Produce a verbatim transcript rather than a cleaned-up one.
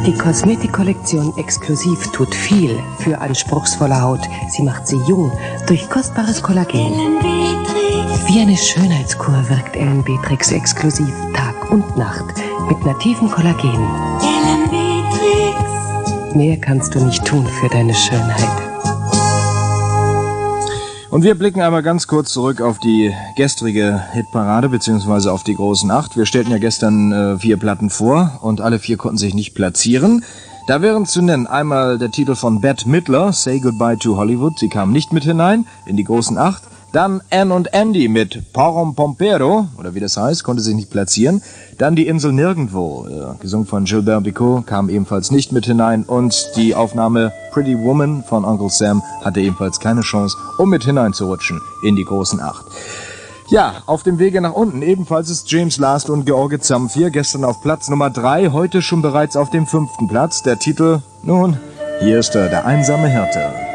Die Kosmetikkollektion Exklusiv tut viel für anspruchsvolle Haut. Sie macht sie jung durch kostbares Kollagen. Wie eine Schönheitskur wirkt Ellen Beatrix Exklusiv Tag und Nacht mit nativem Kollagen. Ellen Beatrix. Mehr kannst du nicht tun für deine Schönheit. Und wir blicken einmal ganz kurz zurück auf die gestrige Hitparade, beziehungsweise auf die großen Acht. Wir stellten ja gestern äh, vier Platten vor und alle vier konnten sich nicht platzieren. Da wären zu nennen einmal der Titel von Bette Midler, Say Goodbye to Hollywood. Sie kam nicht mit hinein in die großen Acht. Dann Anne und Andy mit Porompompero, oder wie das heißt, konnte sich nicht platzieren. Dann Die Insel Nirgendwo, äh, gesungen von Gilbert Bécaud, kam ebenfalls nicht mit hinein. Und die Aufnahme Pretty Woman von Uncle Sam hatte ebenfalls keine Chance, um mit hineinzurutschen in die großen Acht. Ja, auf dem Wege nach unten ebenfalls ist James Last und George Zamfir, gestern auf Platz Nummer drei, heute schon bereits auf dem fünften Platz. Der Titel, nun, hier ist er, der einsame Hirte.